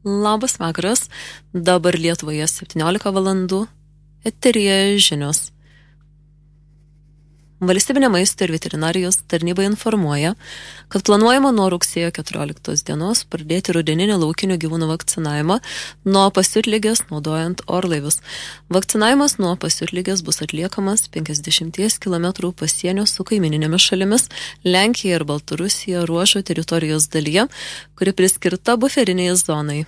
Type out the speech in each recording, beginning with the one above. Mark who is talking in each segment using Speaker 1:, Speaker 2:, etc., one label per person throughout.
Speaker 1: Labas vakaras, dabar Lietuvoje 17 valandų, eteryje žinios. Valstybinė maisto ir veterinarijos tarnyba informuoja, kad planuojama nuo rugsėjo 14 dienos pradėti rudeninį laukinių gyvūnų vakcinavimą nuo pasiutligės naudojant orlaivius. Vakcinavimas nuo pasiutligės bus atliekamas 50 km pasienio su kaimininėmis šalimis Lenkija ir Baltarusija ruožo teritorijos dalyje, kuri priskirta buferiniai zonai.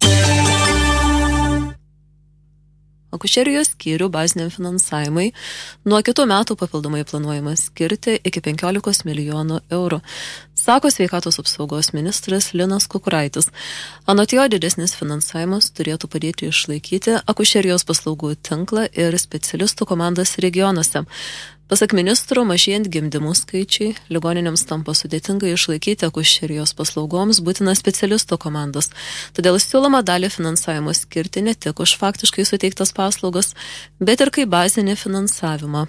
Speaker 1: Akušerijos skyrių baziniam finansavimui nuo kitų metų papildomai planuojama skirti iki 15 milijonų eurų, sako sveikatos apsaugos ministras Linas Kukuraitis. Anot jo didesnis finansavimas turėtų padėti išlaikyti akušerijos paslaugų tinklą ir specialistų komandas regionuose. Pasak ministro, mažėjant gimdymų skaičiai, ligoninėms tampa sudėtinga išlaikyti akušerijos paslaugoms būtina specialistų komandos. Todėl siūloma dalį finansavimo skirti ne tik už faktiškai suteiktas paslaugas, bet ir kaip bazinį finansavimą.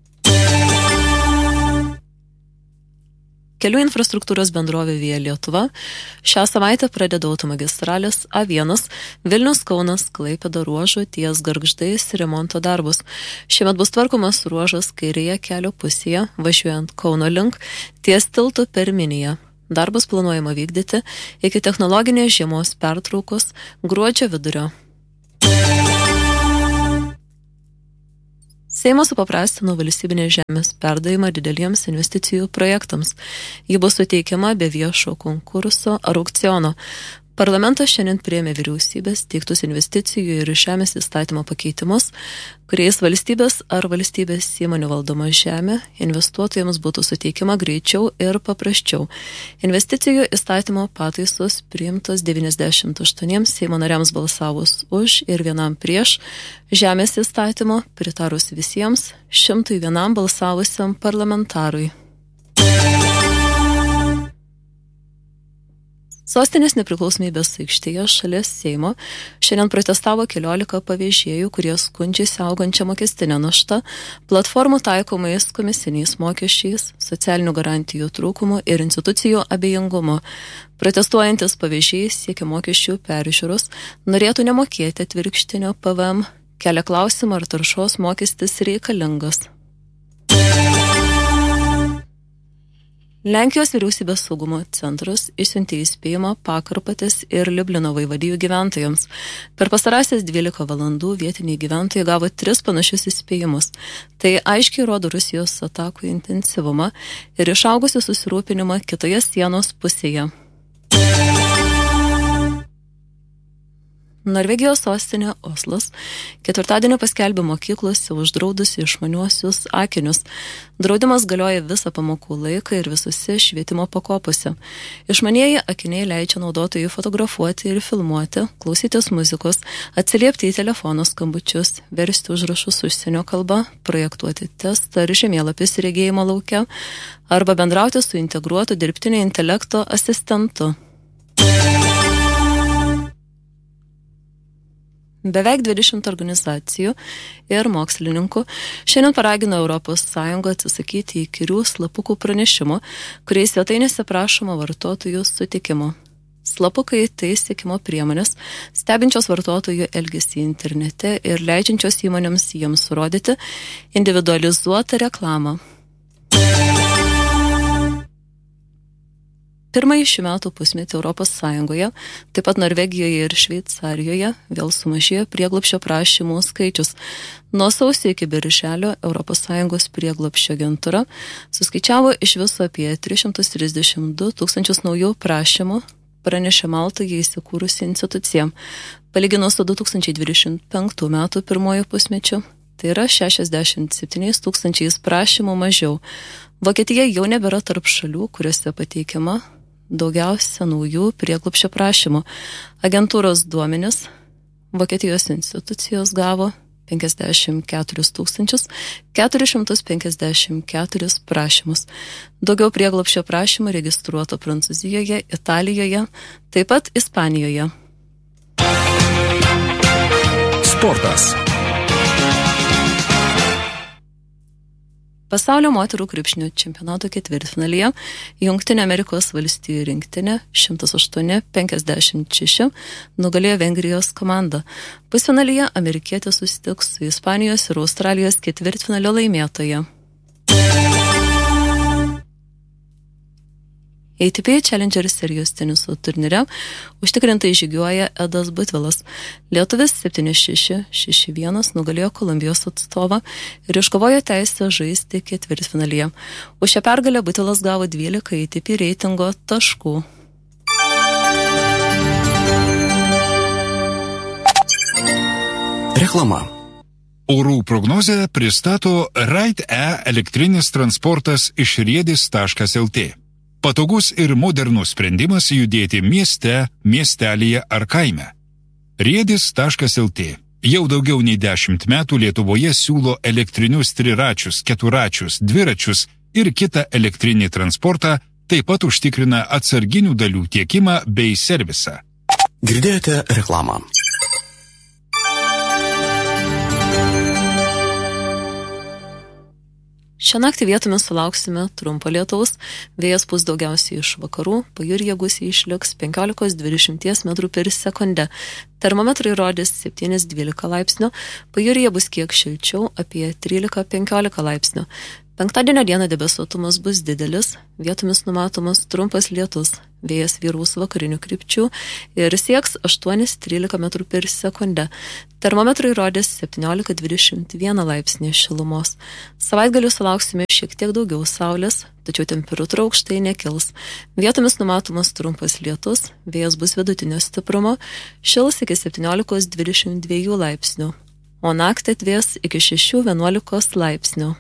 Speaker 1: Kelių infrastruktūros bendrovė Via Lietuva šią savaitę pradeda automagistralės A1 Vilnius-Kaunas Klaipėda ruožo ties Gargždais remonto darbus. Šiemet bus tvarkomas ruožas kairėje kelio pusėje, važiuojant Kauno link, ties tiltu per Miniją. Darbus planuojama vykdyti iki technologinės žiemos pertraukos gruodžio vidurio. Seimas supaprastino valstybinės žemės perdavimą dideliems investicijų projektams. Ji bus suteikiama be viešo konkurso ar aukciono. Parlamentas šiandien priėmė vyriausybės teiktus investicijų ir žemės įstatymo pakeitimus, kuriais valstybės ar valstybės įmonių valdoma žemė investuotojams būtų suteikiama greičiau ir paprasčiau. Investicijų įstatymo pataisos priimtos 98 Seimo nariams balsavus už ir vienam prieš, žemės įstatymo pritarus visiems 101 balsavusiam parlamentarui. Sostinės nepriklausomybės aikštėje šalia Seimo šiandien protestavo 14 pavežėjų, kurie skundžiasi augančią mokestinę naštą, platformų taikomais komisiniais mokesčiais, socialinių garantijų trūkumu ir institucijų abejingumu. Protestuojantis pavežėjai siekia mokesčių peržiūros, norėtų nemokėti atvirkštinio PVM, kelia klausimą, ar taršos mokestis reikalingas. Lenkijos vyriausybės saugumo centras išsiuntė įspėjimą Pakarpatės ir Liublino vaivadijų gyventojams. Per pastarąsias 12 valandų vietiniai gyventojai gavo 3 panašius įspėjimus. Tai aiškiai rodo Rusijos atakų intensyvumą ir išaugusį susirūpinimą kitoje sienos pusėje. Norvegijos sostinė Oslas ketvirtadienį paskelbė mokyklose uždraudusi išmaniuosius akinius. Draudimas galioja visą pamokų laiką ir visose švietimo pakopose. Išmanieji akiniai leidžia naudotojui fotografuoti ir filmuoti, klausytis muzikos, atsiliepti į telefono skambučius, versti užrašus užsienio kalba, projektuoti testą ar žemėlapis regėjimo lauke, arba bendrauti su integruotu dirbtinio intelekto asistentu. Beveik 20 organizacijų ir mokslininkų šiandien paragino Europos Sąjungą atsisakyti įkyrių slapukų pranešimų, kuriais svetainėse prašoma vartotojų sutikimo. Slapukai tai sekimo priemonės, stebinčios vartotojų elgesį internete ir leidžiančios įmonėms jiems surodyti individualizuotą reklamą. Pirmąjį šių metų pusmetį Europos Sąjungoje, taip pat Norvegijoje ir Šveicarijoje vėl sumažėjo prieglobsčio prašymų skaičius. Nuo sausio iki birželio Europos Sąjungos prieglobsčio agentūra suskaičiavo iš viso apie 332 tūkstančius naujų prašymų, pranešė Maltoje įsikūrusi institucija. Palyginus su 2025 metų pirmojo pusmečiu, tai yra 67 tūkstančiais prašymų mažiau. Vokietija jau nebėra tarp šalių, kuriuose pateikiama daugiausia naujų prieglobsčio prašymų. Agentūros duomenis Vokietijos institucijos gavo 54 454 prašymus. Daugiau prieglobsčio prašymų registruota Prancūzijoje, Italijoje, taip pat Ispanijoje.
Speaker 2: Sportas.
Speaker 1: Pasaulio moterų krepšinio čempionato ketvirtfinalyje Jungtinių Amerikos valstijų rinktinė 108-56 nugalėjo Vengrijos komandą. Pusfinalyje amerikietė susitiks su Ispanijos ir Australijos ketvirtfinalio laimėtoja. ATP Challenger serijos teniso turnyre užtikrintai žygiuoja Edas Butvilas. Lietuvis 7-6, 6-1 nugalėjo Kolumbijos atstovą ir iškovojo teisę žaisti ketvirtfinalyje. Už šią pergalę Butvilas gavo 12 ATP reitingo taškų.
Speaker 2: Reklama. Orų prognozę pristato Ride-E elektrinis transportas iš riedis.lt. Patogus ir modernus sprendimas judėti mieste, miestelyje ar kaime. Riedis.lt. Jau daugiau nei 10 metų Lietuvoje siūlo elektrinius triračius, keturačius, dviračius ir kitą elektrinį transportą, taip pat užtikrina atsarginių dalių tiekimą bei servisą. Girdėjote reklamą.
Speaker 1: Šią naktį vietomis sulauksime trumpo lietaus, vėjas pūs daugiausiai iš vakarų, pajūryje gūsiai išliks 15-20 metrų per sekundę. Termometrai rodys 7-12 laipsnių, pajūryje bus kiek šilčiau, apie 13-15 laipsnių. Penktadienio dieną debesuotumas bus didelis, vietomis numatomas trumpas lietus, vėjas vyraus vakarinių krypčių ir sieks 8-13 metrų per sekundę. Termometrai rodys 17-21 laipsnį šilumos. Savaitgaliu sulauksime šiek tiek daugiau saulės, tačiau temperatūra aukštai nekils. Vietomis numatomas trumpas lietus, vėjas bus vidutinio stiprumo, šils iki 17-22 laipsnių, o naktį atvės iki 6-11 laipsnių.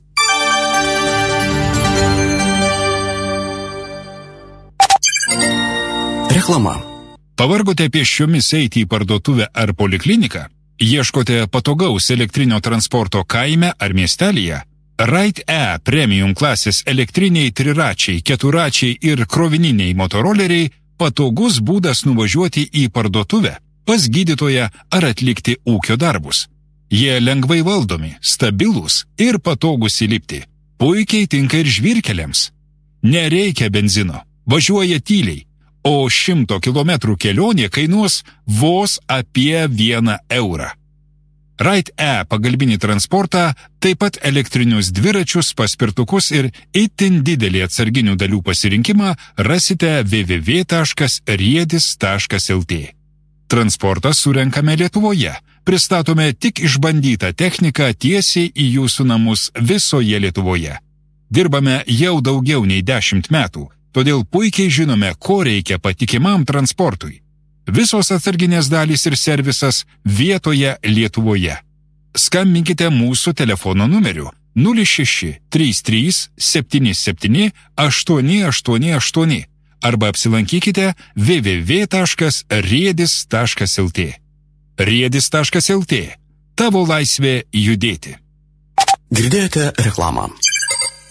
Speaker 2: Reklama. Pavargote pėsčiomis eiti į parduotuvę ar polikliniką? Ieškote patogaus elektrinio transporto kaime ar miestelyje? Ride-E premium klasės elektriniai triračiai, keturačiai ir krovininiai motoroleriai patogus būdas nuvažiuoti į parduotuvę, pas gydytoją ar atlikti ūkio darbus. Jie lengvai valdomi, stabilūs ir patogus įlipti. Puikiai tinka ir žvyrkeliams. Nereikia benzino, važiuoja tyliai, o 100 km kelionė kainuos vos apie 1 eurą. Ride-E pagalbinį transportą, taip pat elektrinius dviračius, paspirtukus ir itin didelį atsarginių dalių pasirinkimą rasite www.riedis.lt. Transportą surenkame Lietuvoje. Pristatome tik išbandytą techniką tiesiai į jūsų namus visoje Lietuvoje. Dirbame jau daugiau nei 10 metų, todėl puikiai žinome, ko reikia patikimam transportui. Visos atsarginės dalys ir servisas vietoje Lietuvoje. Skambinkite mūsų telefono numeriu 06 33 77 888 arba apsilankykite www.riedis.lt. Riedis.lt. Tavo laisvė judėti. Girdėjote reklamą.